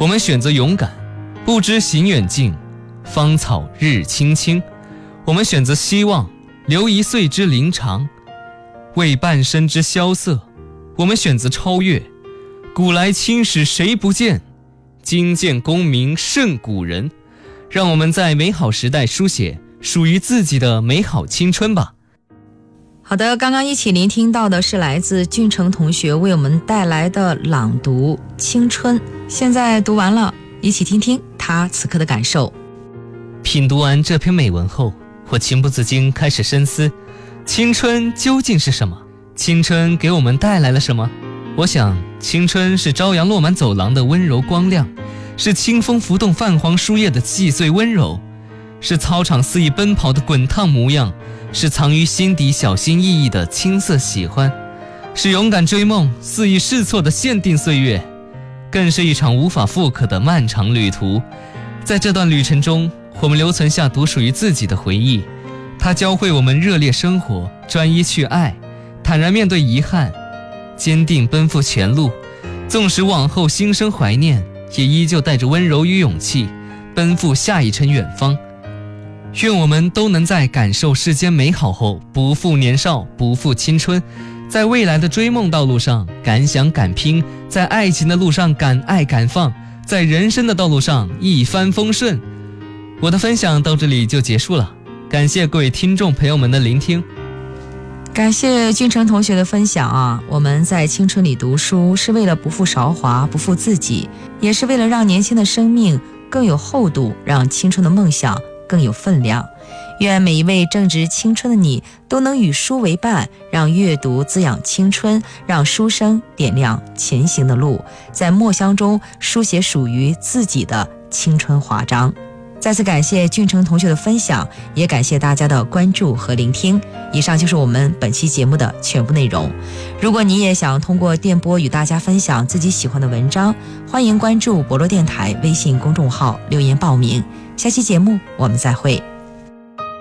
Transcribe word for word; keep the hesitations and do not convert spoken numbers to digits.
我们选择勇敢，不知行远近，芳草日青青。我们选择希望，留一岁之龄长，为半生之萧瑟。我们选择超越，古来青史谁不见，今见功名胜古人。让我们在美好时代书写属于自己的美好青春吧。 好的，刚刚一起聆听到的是来自俊成同学为我们带来的朗读《青春》。现在读完了，一起听听他此刻的感受。 品读完这篇美文后，我情不自禁开始深思，青春究竟是什么？青春给我们带来了什么？我想，青春是朝阳落满走廊的温柔光亮，是清风拂动泛黄书页的细碎温柔，是操场肆意奔跑的滚烫模样，是藏于心底小心翼翼的青涩喜欢，是勇敢追梦肆意试错的限定岁月，更是一场无法复刻的漫长旅途。在这段旅程中，我们留存下独属于自己的回忆，它教会我们热烈生活，专一去爱，坦然面对遗憾，坚定奔赴前路。纵使往后心生怀念，也依旧带着温柔与勇气奔赴下一程远方。愿我们都能在感受世间美好后不负年少，不负青春，在未来的追梦道路上敢想敢拼，在爱情的路上敢爱敢放，在人生的道路上一帆风顺。我的分享到这里就结束了，感谢各位听众朋友们的聆听。 感谢俊成同学的分享啊！我们在青春里读书，是为了不负韶华，不负自己，也是为了让年轻的生命更有厚度，让青春的梦想更有分量。愿每一位正值青春的你都能与书为伴，让阅读滋养青春，让书声点亮前行的路，在墨香中书写属于自己的青春华章。再次感谢俊成同学的分享，也感谢大家的关注和聆听。以上就是我们本期节目的全部内容。如果你也想通过电波与大家分享自己喜欢的文章，欢迎关注博洛电台微信公众号留言报名。下期节目我们再会。